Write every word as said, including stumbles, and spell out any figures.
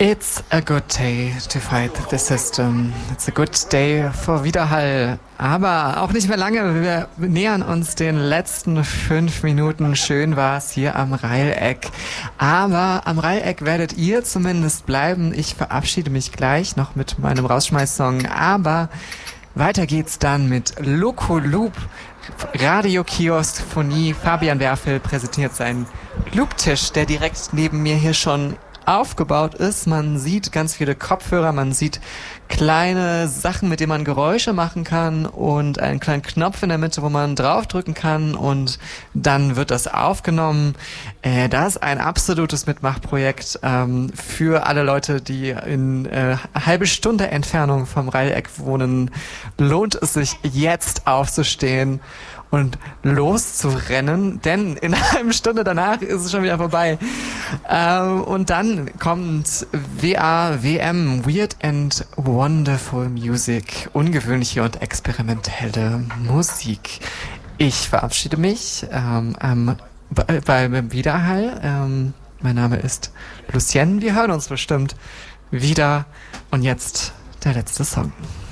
It's a good day to fight the system. It's a good day for Widerhall. Aber auch nicht mehr lange. Wir nähern uns den letzten fünf Minuten. Schön war's hier am Reileck. Aber am Reileck werdet ihr zumindest bleiben. Ich verabschiede mich gleich noch mit meinem Rausschmeiß-Song. Aber weiter geht's dann mit Loco Loop. Radio Kioskphonie. Fabian Werfel präsentiert seinen Looptisch, der direkt neben mir hier schon aufgebaut ist. Man sieht ganz viele Kopfhörer, man sieht kleine Sachen, mit denen man Geräusche machen kann und einen kleinen Knopf in der Mitte, wo man draufdrücken kann und dann wird das aufgenommen. Äh, das ist ein absolutes Mitmachprojekt ähm, für alle Leute, die in äh, halbe Stunde Entfernung vom Reileck wohnen. Lohnt es sich jetzt aufzustehen und loszurennen, denn in einer halben Stunde danach ist es schon wieder vorbei. Ähm, und dann kommt W A W M, Weird and Wonderful Music, ungewöhnliche und experimentelle Musik. Ich verabschiede mich ähm, ähm, bei, beim Widerhall. Ähm, mein Name ist Lucienne, wir hören uns bestimmt wieder. Und jetzt der letzte Song.